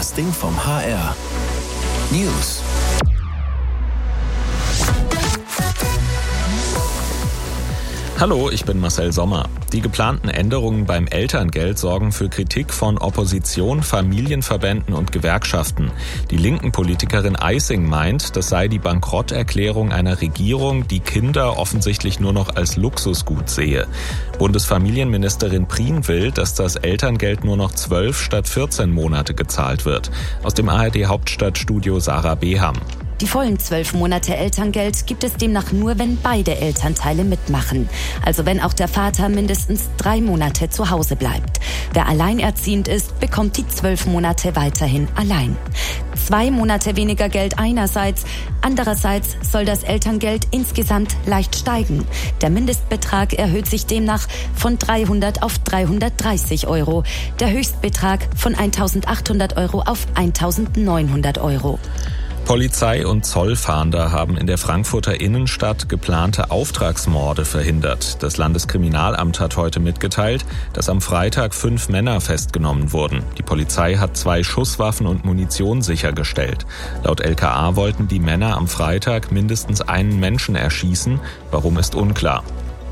Das Ding vom HR. News. Hallo, ich bin Marcel Sommer. Die geplanten Änderungen beim Elterngeld sorgen für Kritik von Opposition, Familienverbänden und Gewerkschaften. Die linken Politikerin Eising meint, das sei die Bankrotterklärung einer Regierung, die Kinder offensichtlich nur noch als Luxusgut sehe. Bundesfamilienministerin Prien will, dass das Elterngeld nur noch 12 statt 14 Monate gezahlt wird. Aus dem ARD-Hauptstadtstudio Sarah Beham. Die vollen 12 Monate Elterngeld gibt es demnach nur, wenn beide Elternteile mitmachen. Also wenn auch der Vater mindestens 3 Monate zu Hause bleibt. Wer alleinerziehend ist, bekommt die 12 Monate weiterhin allein. 2 Monate weniger Geld einerseits, andererseits soll das Elterngeld insgesamt leicht steigen. Der Mindestbetrag erhöht sich demnach von 300 auf 330 Euro. Der Höchstbetrag von 1.800 Euro auf 1.900 Euro. Polizei und Zollfahnder haben in der Frankfurter Innenstadt geplante Auftragsmorde verhindert. Das Landeskriminalamt hat heute mitgeteilt, dass am Freitag 5 Männer festgenommen wurden. Die Polizei hat 2 Schusswaffen und Munition sichergestellt. Laut LKA wollten die Männer am Freitag mindestens einen Menschen erschießen. Warum ist unklar.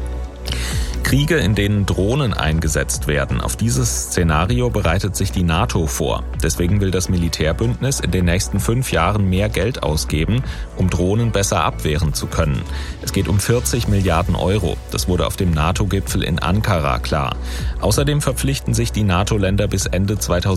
Kriege, in denen Drohnen eingesetzt werden. Auf dieses Szenario bereitet sich die NATO vor. Deswegen will das Militärbündnis in den nächsten 5 Jahren mehr Geld ausgeben, um Drohnen besser abwehren zu können. Es geht um 40 Milliarden Euro. Das wurde auf dem NATO-Gipfel in Ankara klar. Außerdem verpflichten sich die NATO-Länder bis Ende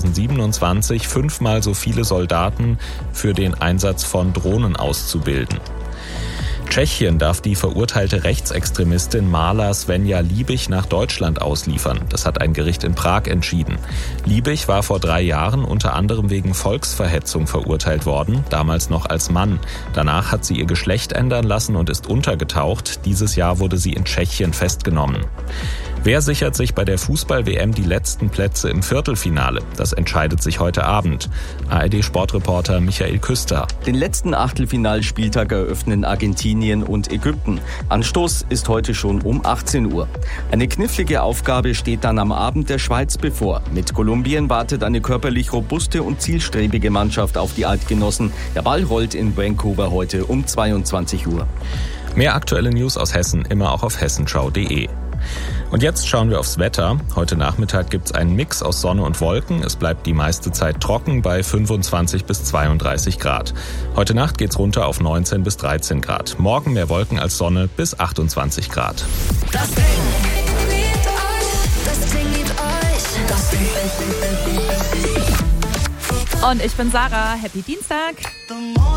2027 5-mal so viele Soldaten für den Einsatz von Drohnen auszubilden. Tschechien darf die verurteilte Rechtsextremistin Marla Svenja Liebig nach Deutschland ausliefern. Das hat ein Gericht in Prag entschieden. Liebig war vor 3 Jahren unter anderem wegen Volksverhetzung verurteilt worden, damals noch als Mann. Danach hat sie ihr Geschlecht ändern lassen und ist untergetaucht. Dieses Jahr wurde sie in Tschechien festgenommen. Wer sichert sich bei der Fußball-WM die letzten Plätze im Viertelfinale? Das entscheidet sich heute Abend. ARD-Sportreporter Michael Küster. Den letzten Achtelfinalspieltag eröffnen Argentinien und Ägypten. Anstoß ist heute schon um 18 Uhr. Eine knifflige Aufgabe steht dann am Abend der Schweiz bevor. Mit Kolumbien wartet eine körperlich robuste und zielstrebige Mannschaft auf die Eidgenossen. Der Ball rollt in Vancouver heute um 22 Uhr. Mehr aktuelle News aus Hessen immer auch auf hessenschau.de. Und jetzt schauen wir aufs Wetter. Heute Nachmittag gibt's einen Mix aus Sonne und Wolken. Es bleibt die meiste Zeit trocken bei 25 bis 32 Grad. Heute Nacht geht's runter auf 19 bis 13 Grad. Morgen mehr Wolken als Sonne bis 28 Grad. Das Ding liebt euch. Das Ding liebt euch. Das Ding. Und ich bin Sarah. Happy Dienstag.